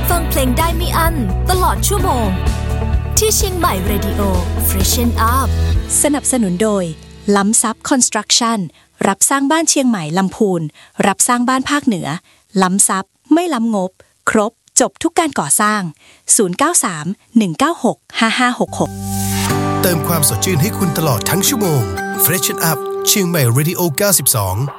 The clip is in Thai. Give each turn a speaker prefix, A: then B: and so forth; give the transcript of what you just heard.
A: ฟังเพลงได้ไม่อั้นตลอดชั่วโมงที่เชียงใหม่ Radio Freshen Up
B: สนับสนุนโดยล้ำซับคอนสตรักชั่นรับสร้างบ้านเชียงใหม่ลำพูนรับสร้างบ้านภาคเหนือล้ำซับไม่ล้ำงบครบจบทุกการก่อสร้าง0931965566
C: เติมความสดชื่นให้คุณตลอดทั้งชั่วโมง Freshen Up เชียงใหม่ Radio 92